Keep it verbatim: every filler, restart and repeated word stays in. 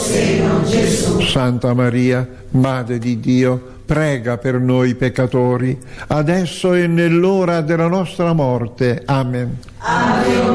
seno, Gesù. Santa Maria, Madre di Dio, prega per noi peccatori, adesso e nell'ora della nostra morte. Amen. Ave